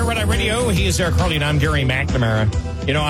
Red Eye Radio. He is Eric Carly, and I'm Gary McNamara. You know,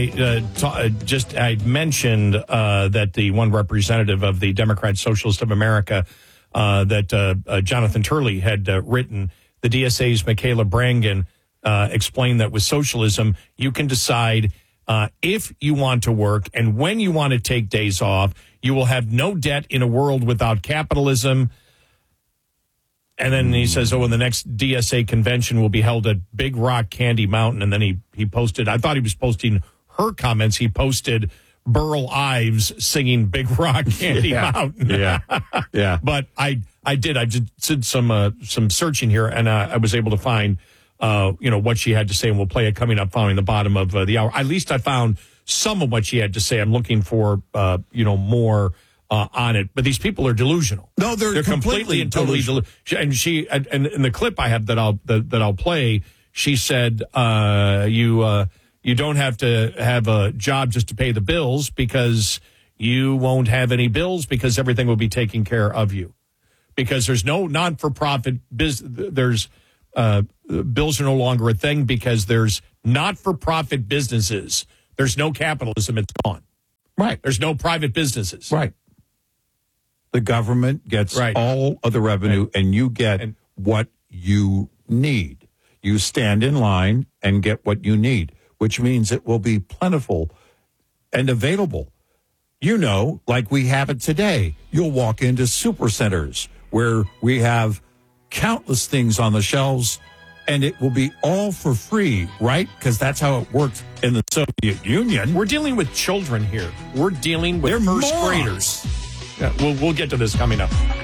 I mentioned that the one representative of the Democrat Socialist of America, that Jonathan Turley had written, the DSA's Michaela Brangen, explained that with socialism, you can decide if you want to work and when you want to take days off. You will have no debt in a world without capitalism. And then he says, in the next DSA convention will be held at Big Rock Candy Mountain. And then he posted, I thought he was posting her comments. He posted Burl Ives singing Big Rock Candy Mountain. Yeah. But I did some searching here, and I was able to find, what she had to say, and we'll play it coming up following the bottom of the hour. At least I found some of what she had to say. I'm looking for, more on it, but these people are delusional. No, they're completely and totally delusional. And and in the clip I have that I'll play, she said, you don't have to have a job just to pay the bills, because you won't have any bills, because everything will be taken care of you, because there's no non-for-profit business. There's bills are no longer a thing because there's not-for-profit businesses. There's no capitalism. It's gone. Right. There's no private businesses. Right. The government gets all of the revenue, and you get what you need. You stand in line and get what you need, which means it will be plentiful and available. Like we have it today. You'll walk into supercenters where we have countless things on the shelves, and it will be all for free, right? Because that's how it worked in the Soviet Union. We're dealing with children here. We're dealing with first graders. Yeah, we'll get to this coming up.